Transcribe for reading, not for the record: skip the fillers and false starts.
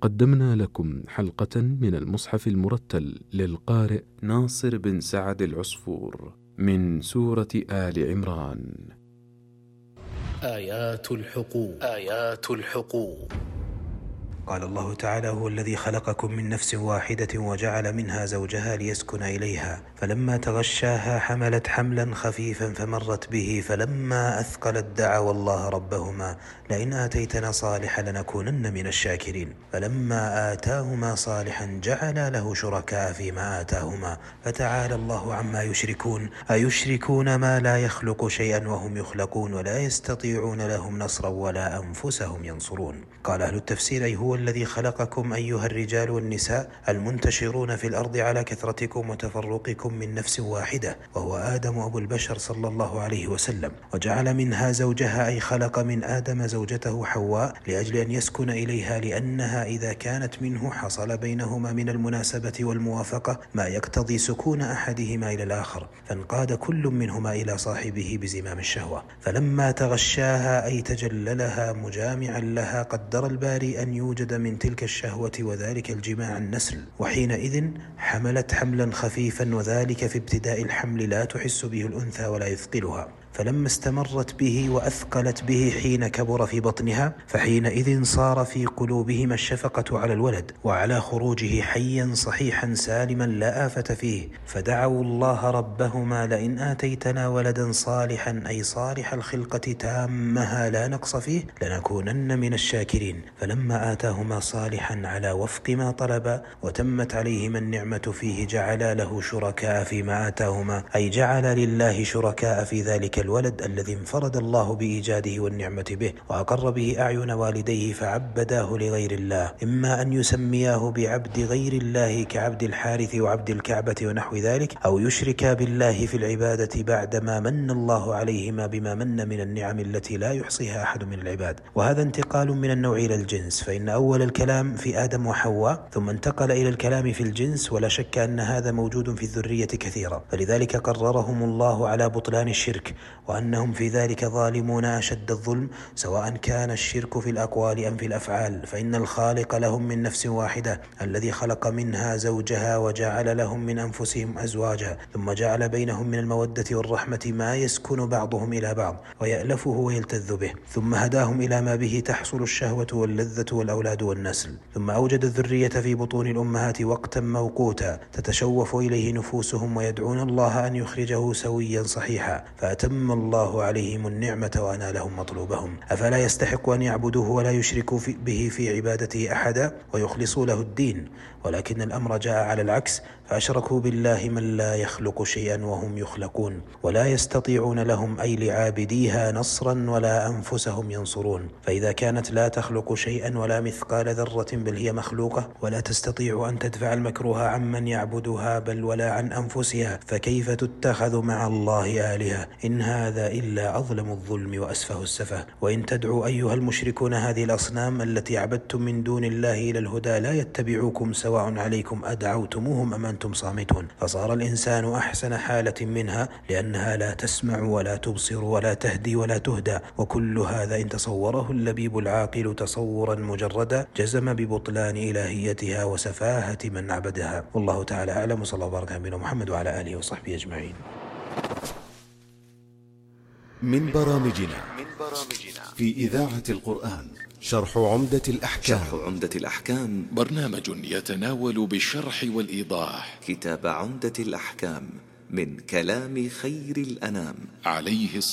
قدمنا لكم حلقة من المصحف المرتل للقارئ ناصر بن سعد العصفور من سورة آل عمران. آيات الحقوق. قال الله تعالى: هو الذي خلقكم من نفس واحدة وجعل منها زوجها ليسكن إليها فلما تغشاها حملت حملا خفيفا فمرت به فلما أثقلت دعوا الله ربهما لئن آتيتنا صالحا لنكونن من الشاكرين فلما آتاهما صالحا جعلا له شركاء فيما آتاهما فتعالى الله عما يشركون أيشركون ما لا يخلق شيئا وهم يخلقون ولا يستطيعون لهم نصرا ولا أنفسهم ينصرون. قال أهل التفسير: أي هو الذي خلقكم أيها الرجال والنساء المنتشرون في الأرض على كثرتكم وتفرقكم من نفس واحدة وهو آدم أبو البشر صلى الله عليه وسلم، وجعل منها زوجها أي خلق من آدم زوجته حواء لأجل أن يسكن إليها لأنها إذا كانت منه حصل بينهما من المناسبة والموافقة ما يقتضي سكون أحدهما إلى الآخر فانقاد كل منهما إلى صاحبه بزمام الشهوة. فلما تغشاها أي تجللها مجامعا لها قدر الباري أن يوجد من تلك الشهوة وذلك الجماع النسل، وحينئذ حملت حملا خفيفا وذلك في ابتداء الحمل لا تحس به الأنثى ولا يثقلها، فلما استمرت به وأثقلت به حين كبر في بطنها فحينئذ صار في قلوبهما الشفقة على الولد وعلى خروجه حيا صحيحا سالما لا آفة فيه فدعوا الله ربهما لئن آتيتنا ولدا صالحا أي صالح الخلقة تامها لا نقص فيه لنكونن من الشاكرين فلما آتاهما صالحا على وفق ما طلبا وتمت عليهما النعمة فيه جعلا له شركاء فيما آتاهما أي جعل لله شركاء في ذلك الولد الذي انفرد الله بإيجاده والنعمة به وأقر به أعين والديه فعبداه لغير الله، إما أن يسمياه بعبد غير الله كعبد الحارث وعبد الكعبة ونحو ذلك، أو يشركا بالله في العبادة بعدما من الله عليهما بما من من النعم التي لا يحصيها أحد من العباد. وهذا انتقال من النوع إلى الجنس، فإن أول الكلام في آدم وحواء ثم انتقل إلى الكلام في الجنس، ولا شك أن هذا موجود في الذرية كثيرا، فلذلك قررهم الله على بطلان الشرك وأنهم في ذلك ظالمون أشد الظلم سواء كان الشرك في الأقوال أم في الأفعال، فإن الخالق لهم من نفس واحدة الذي خلق منها زوجها وجعل لهم من أنفسهم أزواجا ثم جعل بينهم من المودة والرحمة ما يسكن بعضهم إلى بعض ويألفه ويلتذ به، ثم هداهم إلى ما به تحصل الشهوة واللذة والأولاد والنسل، ثم أوجد الذرية في بطون الأمهات وقتا موقوتا تتشوف إليه نفوسهم ويدعون الله أن يخرجه سويا صحيحا فأتم الله عليهم النعمة وأنالهم مطلوبهم. أفلا يستحق أن يعبدوه ولا يشركوا به في عبادته أحدا ويخلصوا له الدين؟ ولكن الأمر جاء على العكس، فأشركوا بالله من لا يخلق شيئا وهم يخلقون ولا يستطيعون لهم أي لعابديها نصرا ولا أنفسهم ينصرون، فإذا كانت لا تخلق شيئا ولا مثقال ذرة بل هي مخلوقة ولا تستطيع أن تدفع المكروه عمن يعبدها بل ولا عن أنفسها فكيف تتخذ مع الله آلهة؟ إن هذا إلا أظلم الظلم وأسفه السفه. وإن تدعوا أيها المشركون هذه الأصنام التي عبدتم من دون الله إلى الهدى لا يتبعوكم سواء عليكم أدعوتموهم أم أنتم صامتون، فصار الإنسان أحسن حالة منها لأنها لا تسمع ولا تبصر ولا تهدي ولا تهدى، وكل هذا إن تصوره اللبيب العاقل تصورا مجردا جزم ببطلان إلهيتها وسفاهة من عبدها. والله تعالى أعلم، وصلى الله وبارك على نبينا محمد وعلى آله وصحبه أجمعين. من برامجنا في إذاعة القرآن شرح عمدة الأحكام برنامج يتناول بالشرح والإيضاح كتاب عمدة الأحكام من كلام خير الأنام عليه